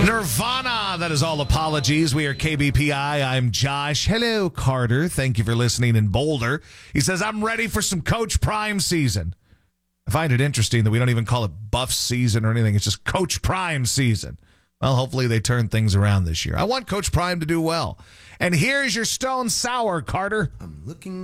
Nirvana, that is all apologies. We are KBPI. I'm Josh. Hello, Carter. Thank you for listening in Boulder. He says, I'm ready for some Coach Prime season. I find it interesting that we don't even call it Buff season or anything. It's just Coach Prime season. Well, hopefully they turn things around this year. I want Coach Prime to do well. And here's your Stone Sour, Carter. I'm looking